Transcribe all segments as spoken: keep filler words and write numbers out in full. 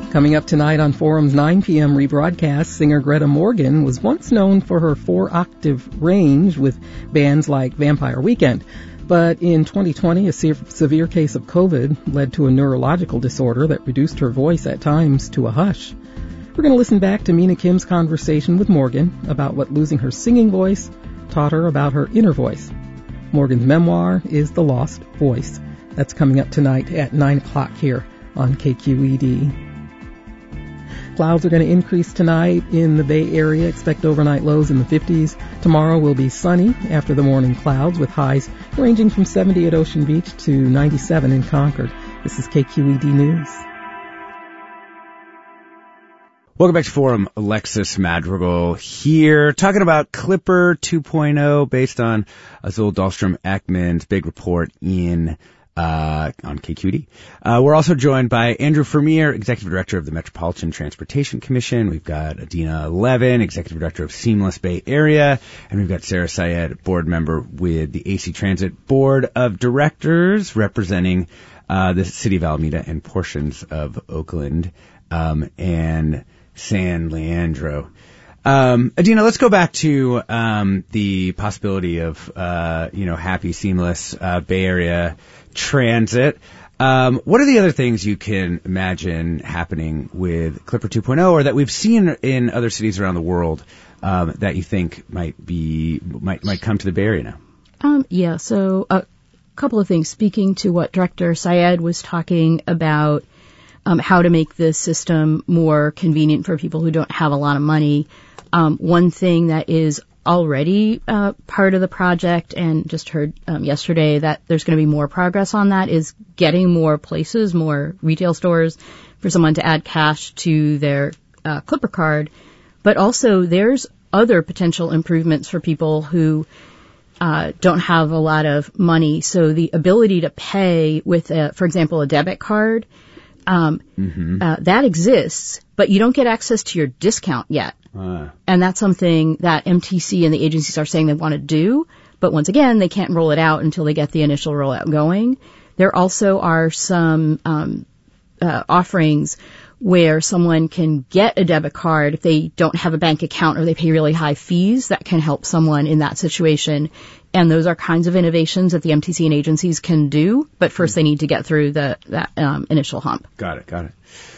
Coming up tonight on Forum's nine p.m. rebroadcast, singer Greta Morgan was once known for her four-octave range with bands like Vampire Weekend. But in twenty twenty, a se- severe case of COVID led to a neurological disorder that reduced her voice at times to a hush. We're going to listen back to Mina Kim's conversation with Morgan about what losing her singing voice taught her about her inner voice. Morgan's memoir is The Lost Voice. That's coming up tonight at nine o'clock here on K Q E D. Clouds are going to increase tonight in the Bay Area. Expect overnight lows in the fifties. Tomorrow will be sunny after the morning clouds with highs ranging from seventy at Ocean Beach to ninety-seven in Concord. This is K Q E D News. Welcome back to Forum. Alexis Madrigal here, talking about Clipper two point oh based on Azul Dahlstrom-Ekman's big report in Uh, on K Q E D. Uh, we're also joined by Andrew Vermeer, Executive Director of the Metropolitan Transportation Commission. We've got Adina Levin, Executive Director of Seamless Bay Area. And we've got Sarah Syed, Board Member with the A C Transit Board of Directors, representing uh, the City of Alameda and portions of Oakland um, and San Leandro. Um, Adina, let's go back to um, the possibility of, uh, you know, happy, seamless uh, Bay Area transit. Um, what are the other things you can imagine happening with Clipper two point oh, or that we've seen in other cities around the world um, that you think might be might might come to the Bay Area now? Um, yeah. So a couple of things. Speaking to what Director Syed was talking about, um, how to make this system more convenient for people who don't have a lot of money. Um, one thing that is already uh, part of the project, and just heard um, yesterday that there's going to be more progress on that, is getting more places, more retail stores for someone to add cash to their uh, Clipper card. But also there's other potential improvements for people who uh, don't have a lot of money. So the ability to pay with, a, for example, a debit card, um, mm-hmm. uh, that exists, but you don't get access to your discount yet. Uh. And that's something that M T C and the agencies are saying they want to do. But once again, they can't roll it out until they get the initial rollout going. There also are some um, uh, offerings where someone can get a debit card if they don't have a bank account or they pay really high fees. That can help someone in that situation. And those are kinds of innovations that the M T C and agencies can do. But first, they need to get through the that um, initial hump. Got it. Got it.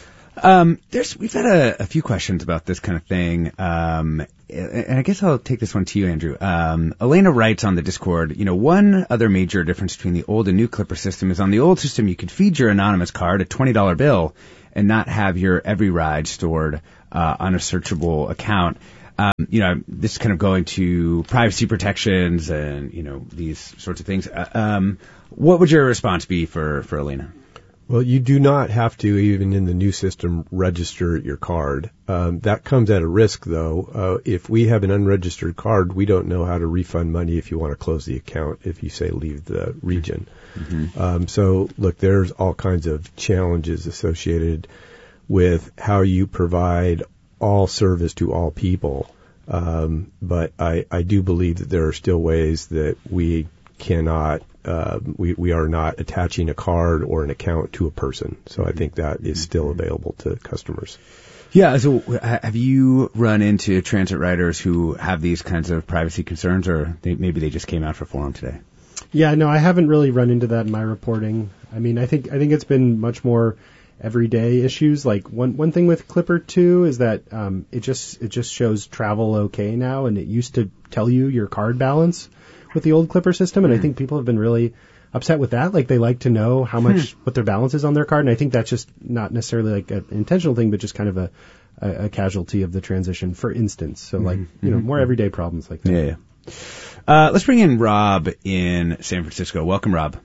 Um, there's, we've had a, a few questions about this kind of thing. Um, and I guess I'll take this one to you, Andrew. Um, Elena writes on the Discord, you know, one other major difference between the old and new Clipper system is on the old system, you could feed your anonymous card a twenty dollar bill and not have your every ride stored, uh, on a searchable account. Um, you know, this is kind of going to privacy protections and, you know, these sorts of things. Uh, um, what would your response be for, for Elena? Well, you do not have to, even in the new system, register your card. Um, that comes at a risk, though. Uh, if we have an unregistered card, we don't know how to refund money if you want to close the account, if you say leave the region. Mm-hmm. Um, so, look, there's all kinds of challenges associated with how you provide all service to all people. Um, but I, I do believe that there are still ways that we cannot Uh, we, we are not attaching a card or an account to a person. So I think that is still available to customers. Yeah. So have you run into transit riders who have these kinds of privacy concerns, or they, maybe they just came out for Forum today? Yeah, no, I haven't really run into that in my reporting. I mean, I think I think it's been much more everyday issues. Like one one thing with Clipper two is that um, it just it just shows travel okay now, and it used to tell you your card balance with the old Clipper system, and mm. I think people have been really upset with that. Like, they like to know how much, hmm. what their balance is on their card, and I think that's just not necessarily like an intentional thing, but just kind of a, a, a casualty of the transition, for instance. So, mm-hmm. like, you know, more everyday problems like that. Yeah, yeah. Uh, let's bring in Rob in San Francisco. Welcome, Rob.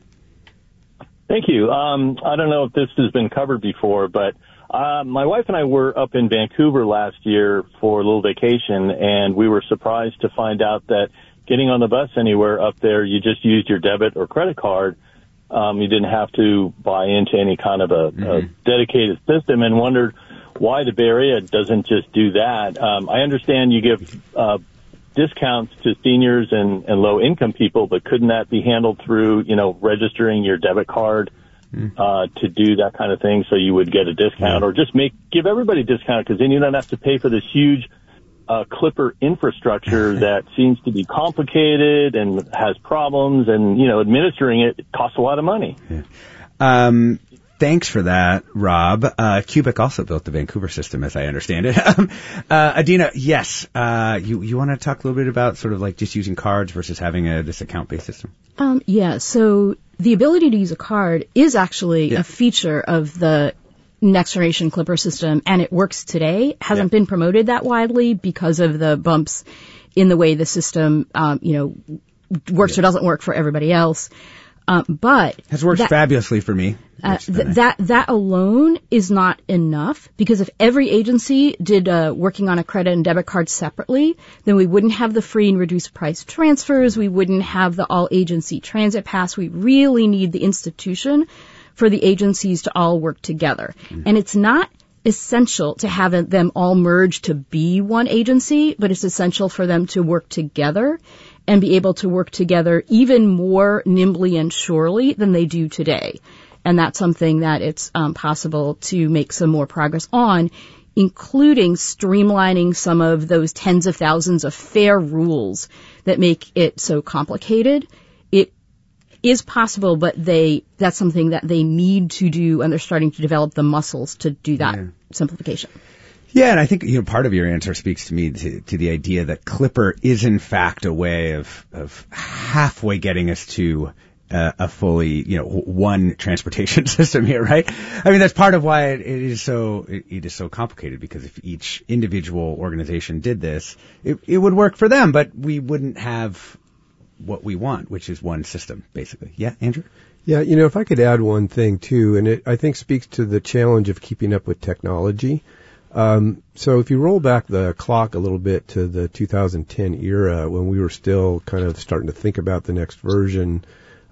Thank you. Um, I don't know if this has been covered before, but uh, my wife and I were up in Vancouver last year for a little vacation, and we were surprised to find out that getting on the bus anywhere up there, you just used your debit or credit card. Um, you didn't have to buy into any kind of a, mm-hmm. a dedicated system, and wondered why the Bay Area doesn't just do that. Um, I understand you give uh, discounts to seniors and, and low-income people, but couldn't that be handled through, you know, registering your debit card mm. uh, to do that kind of thing, so you would get a discount, or just make give everybody a discount, because then you don't have to pay for this huge uh, Clipper infrastructure that seems to be complicated and has problems, and you know, administering it, it costs a lot of money. Yeah. Um, Thanks for that, Rob. Uh, Cubic also built the Vancouver system, as I understand it. um, uh, Adina, yes, uh, you, you want to talk a little bit about sort of like just using cards versus having a, this account-based system? Um, yeah, so the ability to use a card is actually yeah. a feature of the next generation Clipper system, and it works today. It hasn't yeah. been promoted that widely because of the bumps in the way the system, um, you know, works yeah. or doesn't work for everybody else. Um, but has worked that, fabulously for me. Uh, th- that that alone is not enough, because if every agency did uh, working on a credit and debit card separately, then we wouldn't have the free and reduced price transfers. We wouldn't have the all agency transit pass. We really need the institution for the agencies to all work together, mm. and it's not essential to have them all merge to be one agency, but it's essential for them to work together and be able to work together even more nimbly and surely than they do today. And that's something that it's um, possible to make some more progress on, including streamlining some of those tens of thousands of fair rules that make it so complicated. It is possible, but they that's something that they need to do, and they're starting to develop the muscles to do that yeah. simplification. Yeah, and I think, you know, part of your answer speaks to me to, to the idea that Clipper is in fact a way of, of halfway getting us to uh, a fully, you know, one transportation system here, right? I mean, that's part of why it, it is so, it, it is so complicated, because if each individual organization did this, it, it would work for them, but we wouldn't have what we want, which is one system, basically. Yeah, Andrew? Yeah, you know, if I could add one thing too, and it, I think speaks to the challenge of keeping up with technology. Um, so if you roll back the clock a little bit to the two thousand ten era, when we were still kind of starting to think about the next version,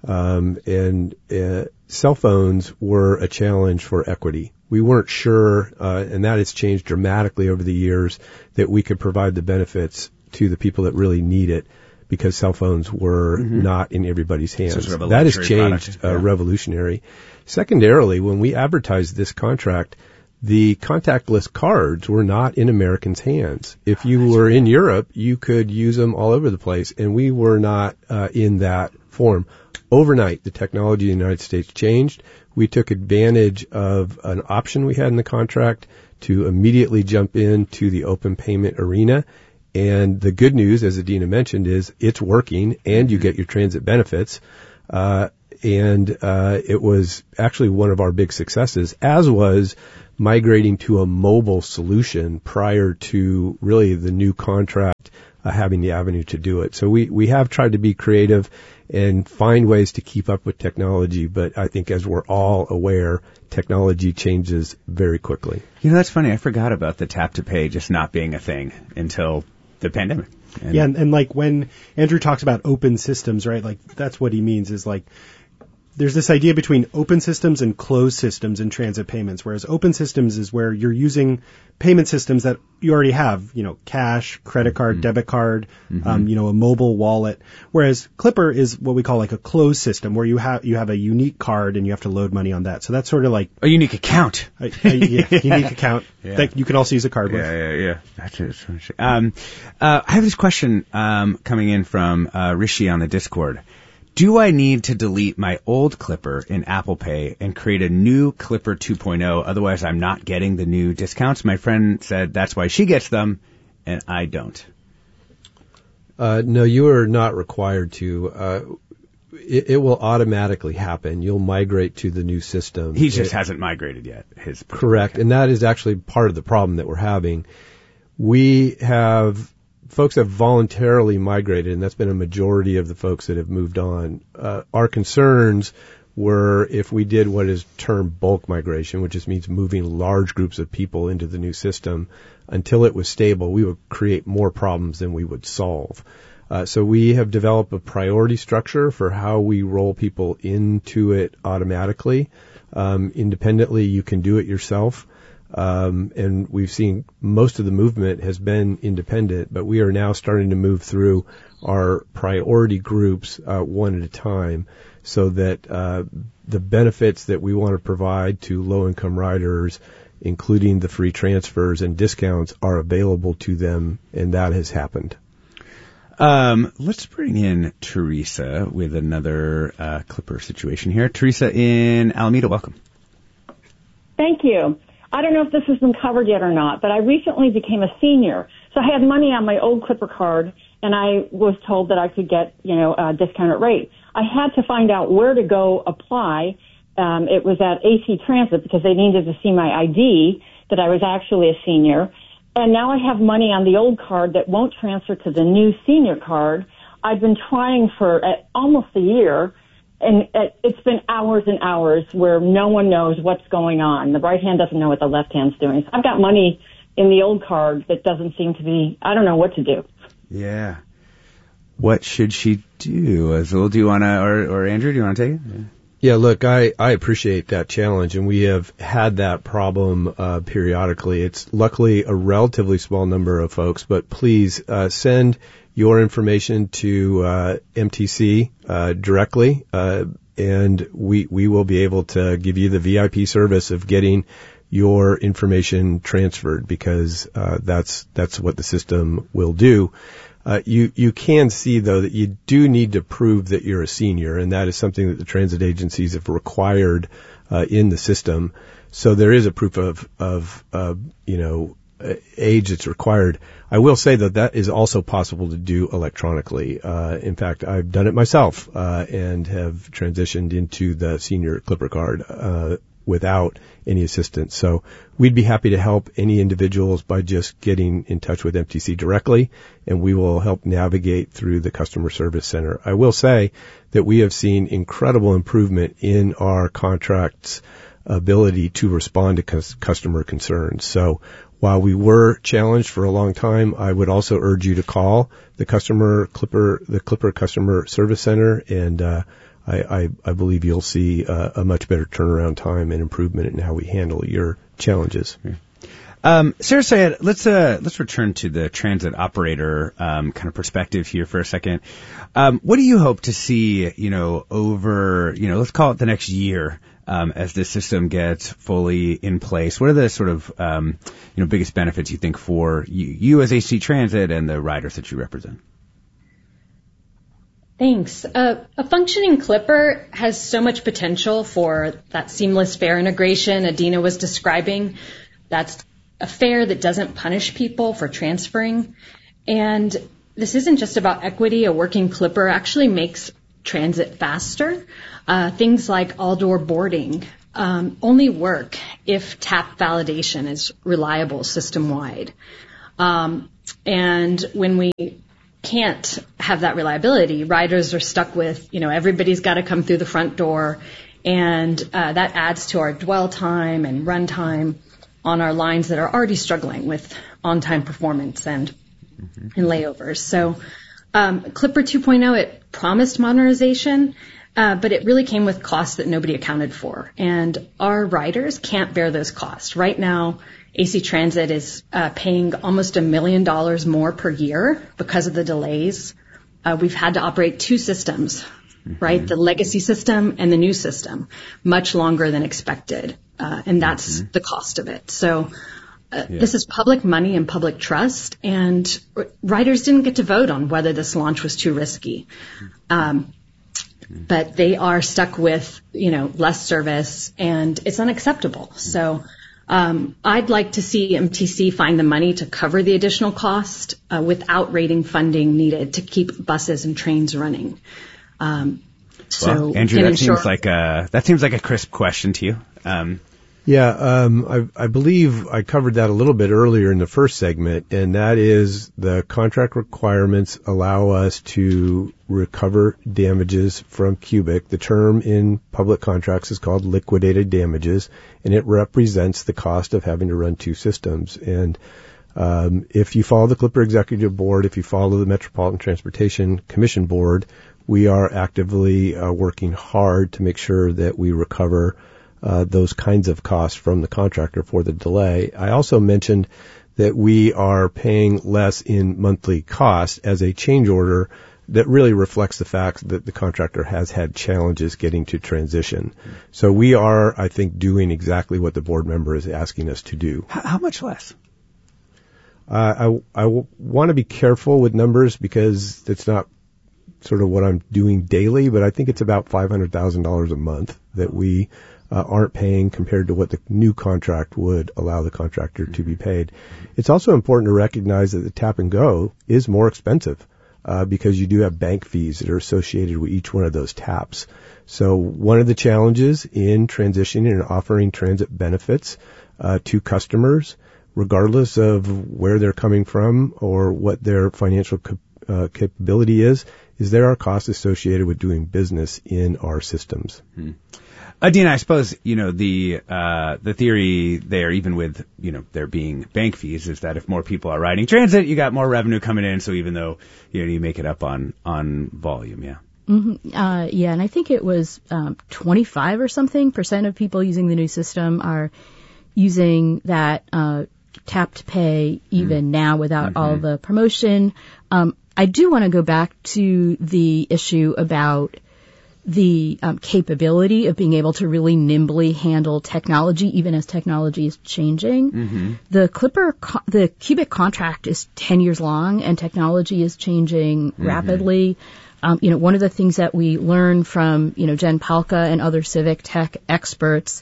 um, and uh, cell phones were a challenge for equity. We weren't sure, uh, and that has changed dramatically over the years, that we could provide the benefits to the people that really need it, because cell phones were mm-hmm. not in everybody's hands. So sort of that has changed, uh, yeah. revolutionary. Secondarily, when we advertised this contract, the contactless cards were not in Americans' hands. If you oh, were right. in Europe, you could use them all over the place, and we were not uh, in that form. Overnight, the technology in the United States changed. We took advantage of an option we had in the contract to immediately jump into the open payment arena. And the good news, as Adina mentioned, is it's working, and you get your transit benefits. Uh, and uh, it was actually one of our big successes, as was migrating to a mobile solution prior to really the new contract uh, having the avenue to do it. So we, we have tried to be creative and find ways to keep up with technology, but I think, as we're all aware, technology changes very quickly. You know, that's funny. I forgot about the tap to pay just not being a thing until the pandemic. And yeah, and, and like when Andrew talks about open systems, right, like that's what he means is like, there's this idea between open systems and closed systems in transit payments, whereas open systems is where you're using payment systems that you already have, you know, cash, credit card, mm-hmm. debit card, mm-hmm. um, you know, a mobile wallet. Whereas Clipper is what we call like a closed system, where you have you have a unique card and you have to load money on that. So that's sort of like a unique account, a, a yeah, unique account yeah. that you can also use a card yeah, with. Yeah, yeah, yeah. That's it. Um, uh, I have this question um, coming in from uh, Rishi on the Discord. Do I need to delete my old Clipper in Apple Pay and create a new Clipper two point oh? Otherwise, I'm not getting the new discounts. My friend said that's why she gets them, and I don't. Uh, no, you are not required to. Uh, it, it will automatically happen. You'll migrate to the new system. He just it, hasn't migrated yet. His correct, account. And that is actually part of the problem that we're having. We have... Folks have voluntarily migrated, and that's been a majority of the folks that have moved on. Uh, our concerns were if we did what is termed bulk migration, which just means moving large groups of people into the new system, until it was stable, we would create more problems than we would solve. Uh, so we have developed a priority structure for how we roll people into it automatically. Um, independently, you can do it yourself. Um, and we've seen most of the movement has been independent, but we are now starting to move through our priority groups uh, one at a time, so that uh, the benefits that we want to provide to low-income riders, including the free transfers and discounts, are available to them, and that has happened. Um, let's bring in Teresa with another uh, Clipper situation here. Teresa in Alameda, welcome. Thank you. I don't know if this has been covered yet or not, but I recently became a senior. So I had money on my old Clipper card, and I was told that I could get, you know, a discounted rate. I had to find out where to go apply. Um, it was at A C Transit because they needed to see my I D that I was actually a senior. And now I have money on the old card that won't transfer to the new senior card. I've been trying for uh, almost a year, and it's been hours and hours where no one knows what's going on. The right hand doesn't know what the left hand's doing. So I've got money in the old card that doesn't seem to be, I don't know what to do. Yeah. What should she do? Azul, do you want to, or, or Andrew, do you want to take it? Yeah. Yeah, look, I, I appreciate that challenge, and we have had that problem uh, periodically. It's luckily a relatively small number of folks, but please uh, send your information to uh, M T C uh, directly, uh, and we we will be able to give you the V I P service of getting your information transferred, because uh, that's that's what the system will do. Uh, you, you can see, though, that you do need to prove that you're a senior, and that is something that the transit agencies have required uh, in the system. So there is a proof of, of uh, you know, age that's required. I will say that that is also possible to do electronically. Uh, in fact, I've done it myself uh, and have transitioned into the senior Clipper card uh, without any assistance. So we'd be happy to help any individuals by just getting in touch with M T C directly, and we will help navigate through the customer service center. I will say that we have seen incredible improvement in our contract's ability to respond to cus- customer concerns. So while we were challenged for a long time, I would also urge you to call the customer Clipper, the Clipper customer service center, and uh, I, I, I believe you'll see uh, a much better turnaround time and improvement in how we handle your challenges. Yeah. Um, Sarah Syed, let's uh, let's return to the transit operator um, kind of perspective here for a second. Um, what do you hope to see, you know, over, you know, let's call it the next year, um, as this system gets fully in place? What are the sort of, um, you know, biggest benefits you think for you, you as A C Transit and the riders that you represent? Thanks. Uh, a functioning Clipper has so much potential for that seamless fare integration Adina was describing. That's a fare that doesn't punish people for transferring. And this isn't just about equity. A working Clipper actually makes transit faster. Uh, things like all-door boarding um, only work if tap validation is reliable system-wide. Um, and when we can't have that reliability, riders are stuck with, you know, everybody's got to come through the front door, and uh, that adds to our dwell time and run time on our lines that are already struggling with on-time performance and, mm-hmm. and layovers. So um, Clipper two point oh, it promised modernization, uh, but it really came with costs that nobody accounted for, and our riders can't bear those costs. Right now, A C Transit is uh, paying almost a million dollars more per year because of the delays. Uh, we've had to operate two systems, mm-hmm. right? The legacy system and the new system, much longer than expected. Uh, and that's mm-hmm. the cost of it. So uh, yeah. This is public money and public trust, and r- riders didn't get to vote on whether this launch was too risky. Um, mm-hmm. But they are stuck with, you know, less service, and it's unacceptable. Mm-hmm. So Um, I'd like to see M T C find the money to cover the additional cost uh, without rating funding needed to keep buses and trains running. Um, so, well, Andrew, that ensure- seems like a that seems like a crisp question to you. Um, yeah, um, I, I believe I covered that a little bit earlier in the first segment, and that is the contract requirements allow us to recover damages from Cubic. The term in public contracts is called liquidated damages, and it represents the cost of having to run two systems. And um, if you follow the Clipper Executive Board, if you follow the Metropolitan Transportation Commission Board, we are actively uh, working hard to make sure that we recover uh, those kinds of costs from the contractor for the delay. I also mentioned that we are paying less in monthly costs as a change order that really reflects the fact that the contractor has had challenges getting to transition. So we are, I think, doing exactly what the board member is asking us to do. How much less? Uh, I, I w- want to be careful with numbers because it's not sort of what I'm doing daily, but I think it's about five hundred thousand dollars a month that we uh, aren't paying compared to what the new contract would allow the contractor to be paid. It's also important to recognize that the tap and go is more expensive. Uh, because you do have bank fees that are associated with each one of those taps. So one of the challenges in transitioning and offering transit benefits uh, to customers, regardless of where they're coming from or what their financial cap- uh, capability is, is there are costs associated with doing business in our systems. Hmm. Adina, I suppose, you know, the, uh, the theory there, even with, you know, there being bank fees, is that if more people are riding transit, you got more revenue coming in. So even though, you know, you make it up on, on volume. Yeah. Mm-hmm. Uh, yeah. And I think it was, um, twenty-five or something percent of people using the new system are using that, uh, tap to pay even mm. now without mm-hmm. all the promotion. Um, I do want to go back to the issue about the um, capability of being able to really nimbly handle technology, even as technology is changing. Mm-hmm. The Clipper, co- the Cubic contract is ten years long, and technology is changing mm-hmm. rapidly. Um, you know, one of the things that we learn from, you know, Jen Palka and other civic tech experts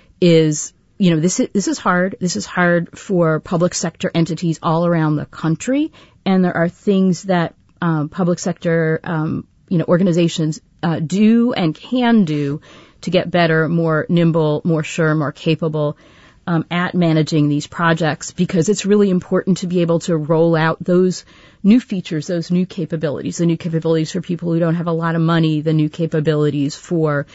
is, you know, this is, this is hard. This is hard for public sector entities all around the country, and there are things that um, public sector, um, you know, organizations Uh, do and can do to get better, more nimble, more sure, more capable um, at managing these projects, because it's really important to be able to roll out those new features, those new capabilities, the new capabilities for people who don't have a lot of money, the new capabilities for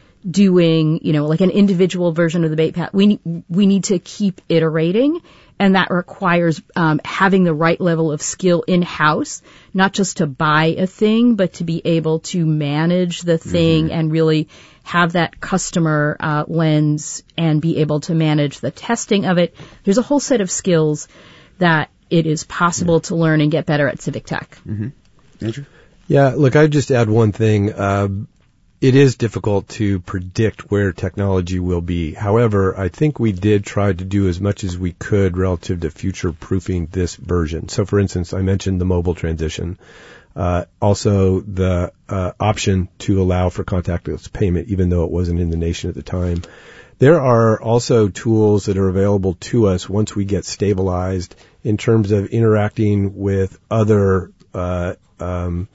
doing, you know, like an individual version of the bait path. We, we need to keep iterating, and that requires um, having the right level of skill in-house, not just to buy a thing, but to be able to manage the thing mm-hmm. and really have that customer uh, lens and be able to manage the testing of it. There's a whole set of skills that it is possible mm-hmm. to learn and get better at civic tech. Mm-hmm. Andrew? Yeah, look, I'd just add one thing. Uh, It is difficult to predict where technology will be. However, I think we did try to do as much as we could relative to future-proofing this version. So, for instance, I mentioned the mobile transition. Uh, also, the uh, option to allow for contactless payment, even though it wasn't in the nation at the time. There are also tools that are available to us once we get stabilized in terms of interacting with other uh, um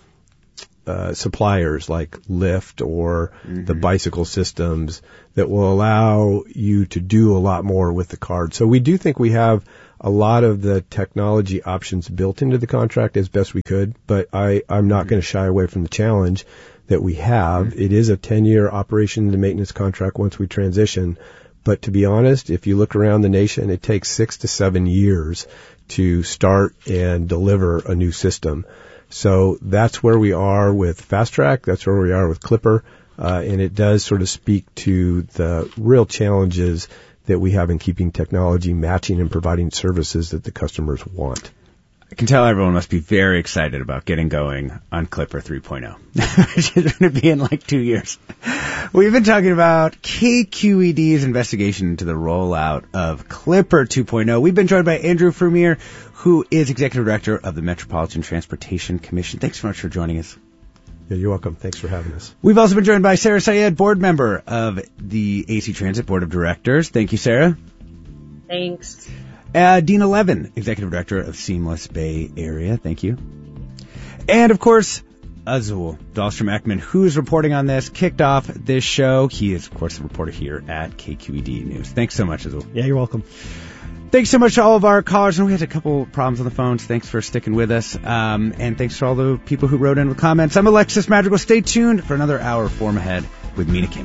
Uh, suppliers like Lyft or mm-hmm. the bicycle systems that will allow you to do a lot more with the card. So we do think we have a lot of the technology options built into the contract as best we could, but I, I'm not mm-hmm. going to shy away from the challenge that we have. Mm-hmm. It is a ten-year operation and maintenance contract once we transition. But to be honest, if you look around the nation, it takes six to seven years to start and deliver a new system. So that's where we are with Fast Track. That's where we are with Clipper. Uh, and it does sort of speak to the real challenges that we have in keeping technology matching and providing services that the customers want. I can tell everyone must be very excited about getting going on Clipper three point oh, which is going to be in like two years. We've been talking about K Q E D's investigation into the rollout of Clipper two point oh. We've been joined by Andrew Vermeer, who is Executive Director of the Metropolitan Transportation Commission. Thanks so much for joining us. Yeah, you're welcome. Thanks for having us. We've also been joined by Sarah Syed, board member of the A C Transit Board of Directors. Thank you, Sarah. Thanks. Uh, Dina Levin, Executive Director of Seamless Bay Area. Thank you. And, of course, Azul Dahlstrom-Ekman, who's reporting on this, kicked off this show. He is, of course, a reporter here at K Q E D News. Thanks so much, Azul. Yeah, you're welcome. Thanks so much to all of our callers. And we had a couple problems on the phones. Thanks for sticking with us. Um, and thanks to all the people who wrote in with comments. I'm Alexis Madrigal. Stay tuned for another hour of Forum Ahead with Mina Kim.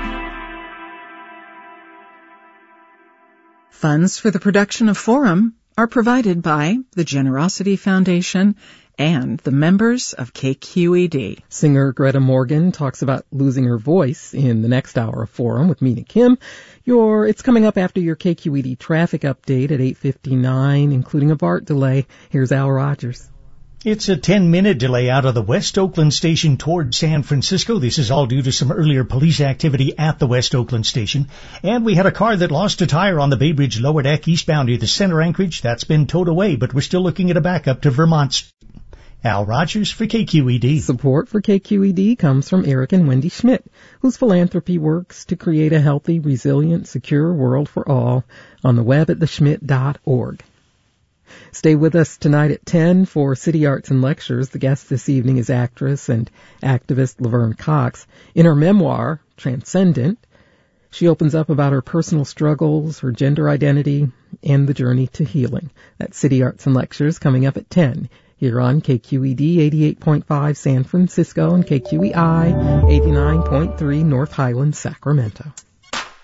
Funds for the production of Forum are provided by the Generosity Foundation and the members of K Q E D. Singer Greta Morgan talks about losing her voice in the next hour of Forum with Mina Kim. Your, it's coming up after your K Q E D traffic update at eight fifty-nine, including a BART delay. Here's Al Rogers. It's a ten-minute delay out of the West Oakland station toward San Francisco. This is all due to some earlier police activity at the West Oakland station. And we had a car that lost a tire on the Bay Bridge lower deck eastbound near the center Anchorage. That's been towed away, but we're still looking at a backup to Vermont. Al Rogers for K Q E D. Support for K Q E D comes from Eric and Wendy Schmidt, whose philanthropy works to create a healthy, resilient, secure world for all on the web at the schmidt dot org. Stay with us tonight at ten for City Arts and Lectures. The guest this evening is actress and activist Laverne Cox. In her memoir, Transcendent, she opens up about her personal struggles, her gender identity, and the journey to healing. That's City Arts and Lectures coming up at ten here on K Q E D eighty-eight point five San Francisco and K Q E I eighty-nine point three North Highlands, Sacramento.